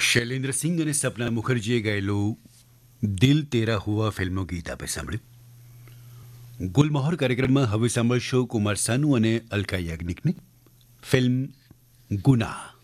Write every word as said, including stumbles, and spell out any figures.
શૈલેન્દ્ર સિંઘ અને સપના મુખર્જીએ ગાયેલું દિલ તેરા હુઆ ફિલ્મનું ગીત આપે સાંભળ્યું. ગુલમહોર કાર્યક્રમમાં હવે સાંભળશો કુમાર સાનુ અને અલકા યાજ્ઞિકની ફિલ્મ ગુના.